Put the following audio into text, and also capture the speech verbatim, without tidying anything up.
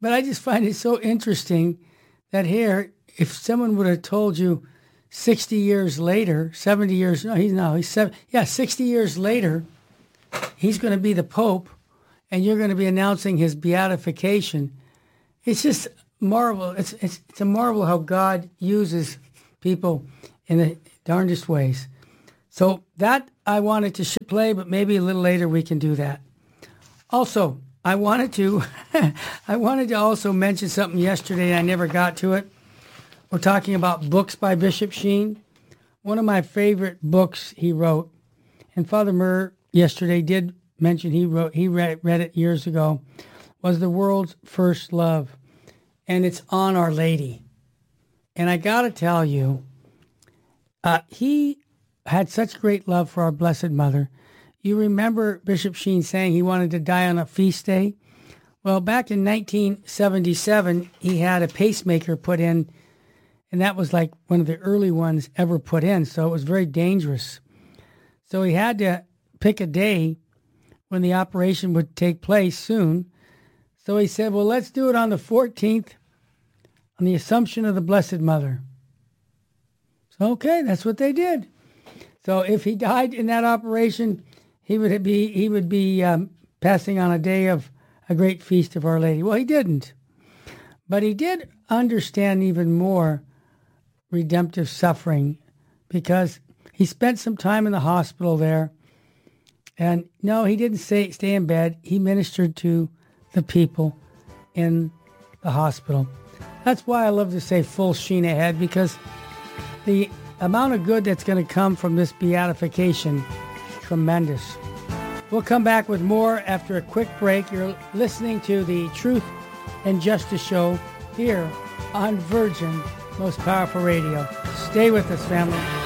but I just find it so interesting that here, if someone would have told you sixty years later, seventy years, no, he's no, he's seven, yeah, sixty years later, he's going to be the Pope, and you're going to be announcing his beatification. It's just marvel. It's, it's, it's a marvel how God uses people in the darndest ways. So that I wanted to play, but maybe a little later we can do that. Also, I wanted to, I wanted to also mention something yesterday and I never got to it. We're talking about books by Bishop Sheen. One of my favorite books he wrote, and Father Murr yesterday did mention he wrote, he read, read it years ago, was The World's First Love, and it's on Our Lady. And I got to tell you, uh, he had such great love for our Blessed Mother. You remember Bishop Sheen saying he wanted to die on a feast day? Well, back in nineteen seventy-seven, he had a pacemaker put in, and that was like one of the early ones ever put in, so it was very dangerous. So he had to pick a day when the operation would take place soon. So he said, well, let's do it on the fourteenth, on the Assumption of the Blessed Mother. So, okay, that's what they did. So if he died in that operation, he would be he would be um, passing on a day of a great feast of Our Lady. Well, he didn't. But he did understand even more redemptive suffering because he spent some time in the hospital there. And no, he didn't stay, stay in bed. He ministered to the people in the hospital. That's why I love to say full sheen ahead, because the amount of good that's going to come from this beatification is tremendous. We'll come back with more after a quick break. You're listening to the Truth and Justice Show here on Virgin Most Powerful Radio. Stay with us, family.